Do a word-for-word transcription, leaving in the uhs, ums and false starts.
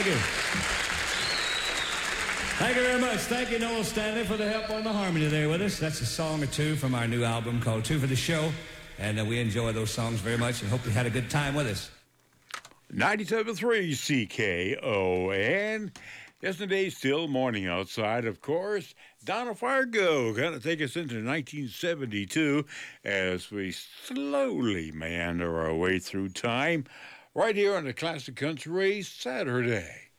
Thank you. Thank you very much. Thank you, Noel Stanley, for the help on the harmony there with us. That's a song or two from our new album called Two for the Show. And uh, we enjoy those songs very much and hope you had a good time with us. ninety-seven point three C K O. And yesterday's still morning outside, of course. Donna Fargo going to take us into nineteen seventy-two as we slowly meander our way through time right here on the Classic Country Saturday.